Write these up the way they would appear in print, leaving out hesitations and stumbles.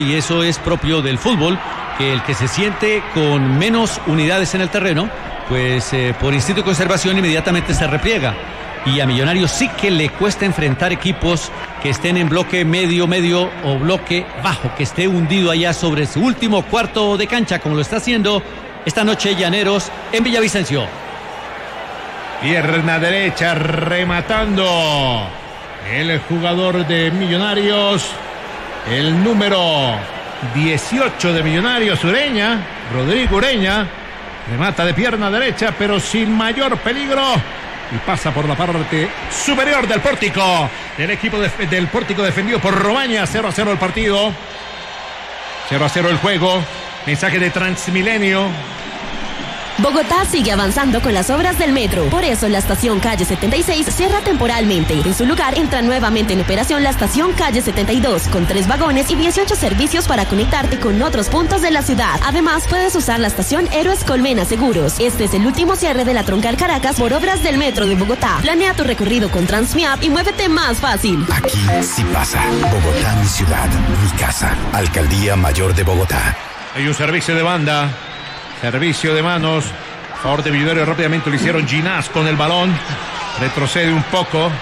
Y eso es propio del fútbol, que el que se siente con menos unidades en el terreno, pues por instinto de conservación inmediatamente se repliega. Y a Millonarios sí que le cuesta enfrentar equipos que estén en bloque medio o bloque bajo, que esté hundido allá sobre su último cuarto de cancha, como lo está haciendo esta noche Llaneros en Villavicencio. Pierna derecha rematando el jugador de Millonarios, el número 18 de Millonarios, Ureña, Rodrigo Ureña, remata de pierna derecha pero sin mayor peligro y pasa por la parte superior del pórtico del equipo del pórtico defendido por Romaña. 0-0 el partido, 0-0 el juego. Mensaje de Transmilenio. Bogotá sigue avanzando con las obras del metro. Por eso la estación Calle 76 cierra temporalmente. En su lugar entra nuevamente en operación la estación Calle 72, con 3 vagones y 18 servicios para conectarte con otros puntos de la ciudad. Además, puedes usar la estación Héroes Colmena Seguros. Este es el último cierre de la troncal Caracas por obras del metro de Bogotá. Planea tu recorrido con Transmiap y muévete más fácil. Aquí sí pasa. Bogotá, mi ciudad, mi casa. Alcaldía Mayor de Bogotá. Hay un servicio de banda. Servicio de manos, a favor de Millonarios. Rápidamente lo hicieron. Ginás con el balón, retrocede un poco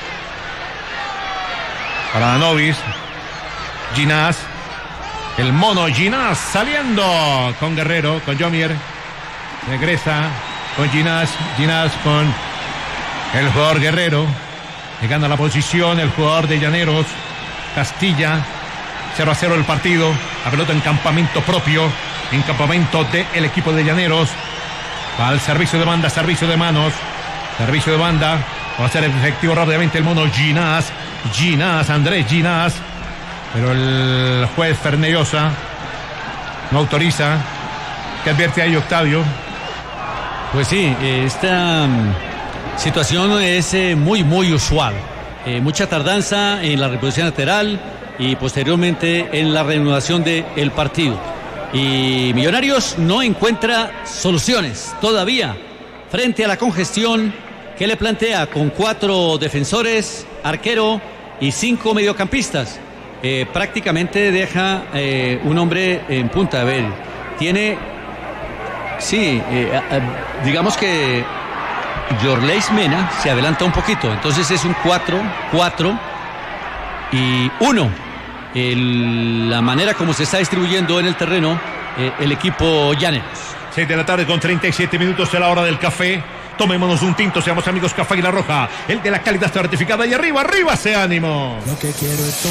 para Danovis. Ginás, el mono Ginás saliendo con Guerrero, con Yomier, regresa con Ginás con el jugador Guerrero, le gana la posición el jugador de Llaneros, Castilla. 0-0 el partido, la pelota en campamento propio, en campamento del equipo de Llaneros. Va al servicio de banda, servicio de manos, servicio de banda. Va a ser efectivo rápidamente el mono Ginás, Andrés Ginás. Pero el juez Fernellosa no autoriza. ¿Qué advierte ahí Octavio? Pues sí, esta situación es muy usual. Mucha tardanza en la reposición lateral y posteriormente en la reanudación del partido. Y Millonarios no encuentra soluciones todavía frente a la congestión que le plantea con 4 defensores, arquero y 5 mediocampistas. Prácticamente deja un hombre en punta. A ver, tiene, sí, digamos que Yorleis Mena se adelanta un poquito, entonces es un 4-4 y 1. La manera como se está distribuyendo en el terreno el equipo Llaneros. 6 de la tarde con 37 minutos de la hora del café. Tomémonos un tinto, seamos amigos. Café Águila Roja, el de la calidad certificada. Y arriba ese ánimo. Lo que quiero es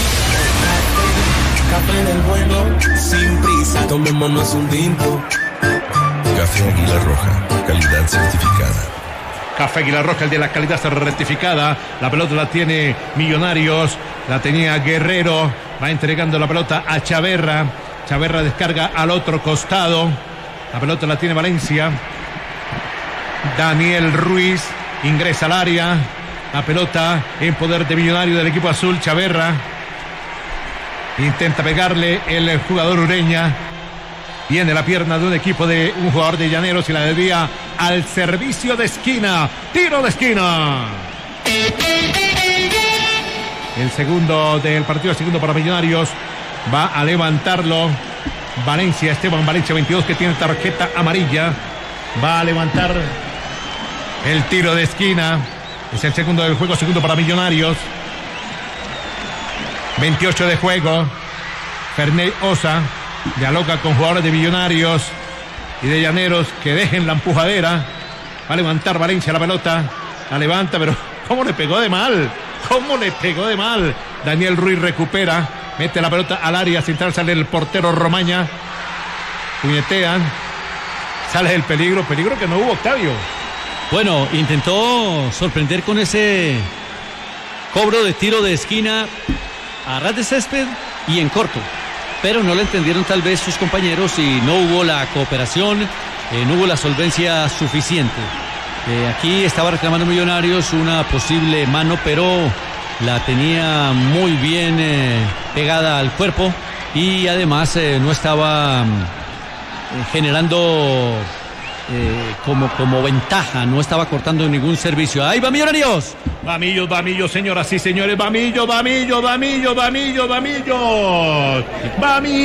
tomar café del bueno, sin prisa. Tomémonos un tinto. Café Águila Roja, calidad certificada. Café Águila Roja, el de la calidad rectificada. La pelota la tiene Millonarios. La tenía Guerrero. Va entregando la pelota a Chaverra. Chaverra descarga al otro costado. La pelota la tiene Valencia. Daniel Ruiz ingresa al área. La pelota en poder de Millonarios del equipo azul. Chaverra intenta pegarle el jugador Ureña. Viene la pierna de un jugador de Llaneros y la desvía al servicio de esquina. Tiro de esquina. El segundo del partido, el segundo para Millonarios. Va a levantarlo Valencia, Esteban Valencia 22, que tiene tarjeta amarilla. Va a levantar el tiro de esquina. Es el segundo del juego, segundo para Millonarios. 28 de juego. Ferney Osa dialoga con jugadores de Millonarios y de Llaneros que dejen la empujadera. Va a levantar Valencia la pelota. La levanta, pero ¿cómo le pegó de mal? Daniel Ruiz recupera, mete la pelota al área central, sale el portero Romaña. Puñetean, sale el peligro que no hubo, Octavio. Bueno, intentó sorprender con ese cobro de tiro de esquina a ras de césped y en corto, pero no le entendieron tal vez sus compañeros y no hubo la cooperación, no hubo la solvencia suficiente. Aquí estaba reclamando Millonarios una posible mano, pero la tenía muy bien pegada al cuerpo y además no estaba generando como ventaja, no estaba cortando ningún servicio. ¡Ahí va Millonarios! Bamillos, señoras y señores, Bamillos.